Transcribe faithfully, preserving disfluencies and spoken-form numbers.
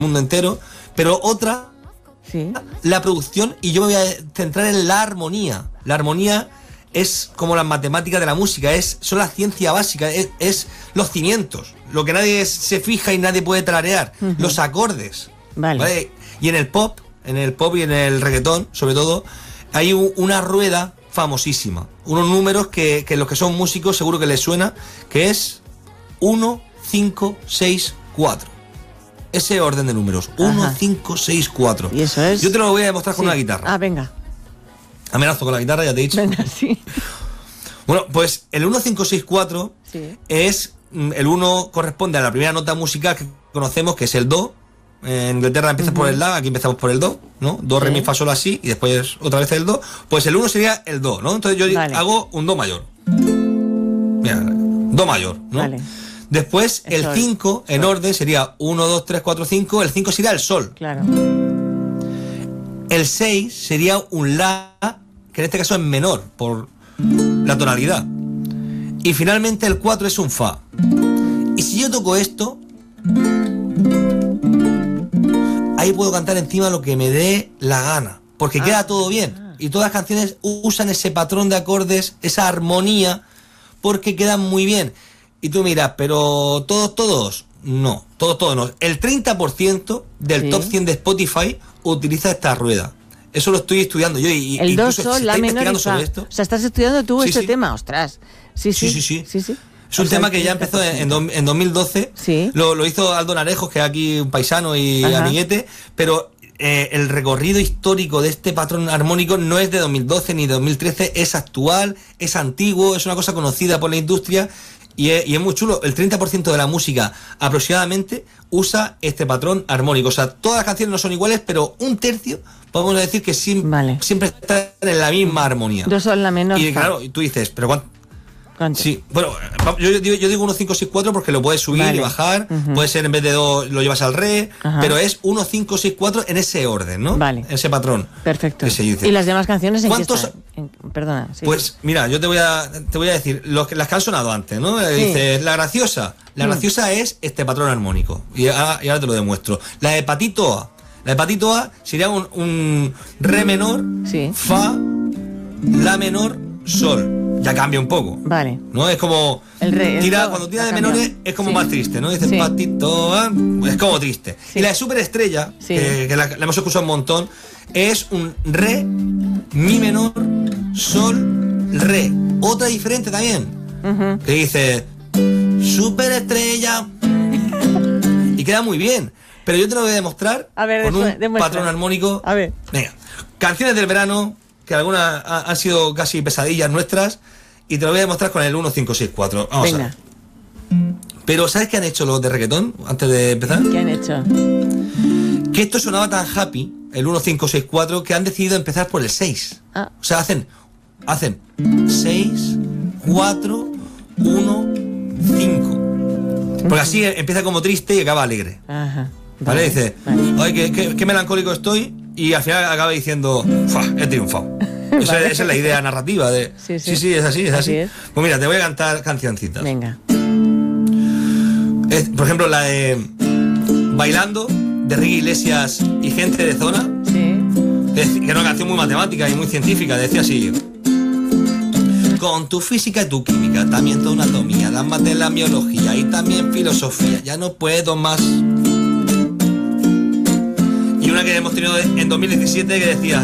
mundo entero, pero otra, sí. la producción, y yo me voy a centrar en la armonía. La armonía es como las matemáticas de la música, es son la ciencia básica, es, es los cimientos, lo que nadie se fija y nadie puede tararear, uh-huh. los acordes. Vale. ¿Vale? Y en el pop, en el pop y en el reggaetón, sobre todo, hay un, una rueda famosísima, unos números que, que los que son músicos seguro que les suena, que es uno, cinco, seis, cuatro. Ese orden de números, uno, cinco, seis, cuatro. ¿Y eso es? Yo te lo voy a demostrar con sí. una guitarra. Ah, venga. Amenazo con la guitarra, ya te he dicho. Venga, sí. Bueno, pues el uno, cinco, seis, cuatro sí. es, el uno corresponde a la primera nota musical que conocemos, que es el do. En Inglaterra empieza uh-huh. por el la, aquí empezamos por el do, ¿no? Do, sí. re, mi, fa, sol, así, y después otra vez el do. Pues el uno sería el do, ¿no? Entonces yo vale. hago un do mayor. Mira, do mayor, ¿no? Vale. Después el cinco en orden sería uno, dos, tres, cuatro, cinco. El cinco sería el sol. Claro. El seis sería un la, que en este caso es menor, por la tonalidad. Y finalmente el cuatro es un fa. Y si yo toco esto, ahí puedo cantar encima lo que me dé la gana, porque ah, queda todo bien. Ah. Y todas las canciones usan ese patrón de acordes, esa armonía, porque quedan muy bien. Y tú miras, pero todos, todos, no, todos, todos no. El treinta por ciento del sí. top cien de Spotify utiliza esta rueda. Eso lo estoy estudiando yo. Y, el do, sol, la menor y fa. O sea, estás estudiando tú sí, este sí. tema, ostras. Sí, sí, sí. sí, sí. sí, sí. Es un o sea, tema que ya empezó en, en, en dos mil doce. Sí. Lo, lo hizo Aldo Narejos, que es aquí un paisano y Ajá. amiguete, pero eh, el recorrido histórico de este patrón armónico no es de dos mil doce ni de dos mil trece, es actual, es antiguo, es una cosa conocida por la industria. Y es, y es muy chulo, el treinta por ciento de la música aproximadamente usa este patrón armónico. O sea, todas las canciones no son iguales, pero un tercio, podemos decir que sim, vale. siempre están en la misma armonía. Do, sol, la menor. Y claro, tú dices, pero ¿cuánto? ¿Cuánto? Sí, bueno, yo, yo, yo digo uno, cinco, seis, cuatro porque lo puedes subir vale. y bajar, uh-huh. puede ser en vez de do lo llevas al re, Ajá. pero es uno, cinco, seis, cuatro en ese orden, ¿no? Vale. Ese patrón. Perfecto. ¿Y las demás canciones en ¿Cuántos? qué están? En, perdona. Sí. Pues mira, yo te voy a te voy a decir los que, las que han sonado antes, ¿no? Sí. Dices, la graciosa. La graciosa mm. es este patrón armónico. Y ahora, y ahora te lo demuestro. La hepatito A. La hepatito A sería un, un re menor, sí. fa, la menor, sol. Ya cambia un poco. Vale. ¿No? Es como. El re, el tira, do, cuando tira de menores es como sí. más triste, ¿no? Dices sí. patito, ah, es como triste. Sí. Y la de superestrella, sí. que, que la, la hemos escuchado un montón, es un re, mi menor, sol, re. Otra diferente también. Uh-huh. Que dice superestrella. Y queda muy bien. Pero yo te lo voy a demostrar a ver, con después, un demuestra. patrón armónico. A ver. Venga. Canciones del verano, que algunas han sido casi pesadillas nuestras, y te lo voy a demostrar con el uno, cinco, seis, cuatro. Vamos Venga. a ver. Pero ¿sabes qué han hecho los de reggaetón antes de empezar? ¿Qué han hecho? Que esto sonaba tan happy, el uno, cinco, seis, cuatro, que han decidido empezar por el seis. Ah. O sea, hacen hacen seis, cuatro, uno, cinco. Porque uh-huh. así empieza como triste y acaba alegre. Ajá. ¿Vale? Vale. Dice, vale. Ay, qué, qué, qué melancólico estoy. Y al final acaba diciendo, he triunfado. Esa, vale. esa es la idea narrativa de. Sí, sí, sí, sí es así, es así. así es. Pues mira, te voy a cantar cancioncitas. Venga. Es, por ejemplo, la de Bailando, de Ricky Iglesias y Gente de Zona. Sí. Que es una canción muy matemática y muy científica. Decía así: con tu física y tu química, también tu anatomía, las mates, la biología y también filosofía. Ya no puedo más. Y una que hemos tenido en dos mil diecisiete que decía: